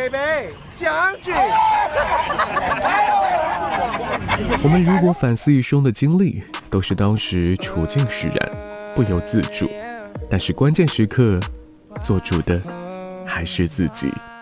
贝贝，将军。 我们如果反思一生的经历，都是当时处境使然，不由自主，但是关键时刻做主的还是自己。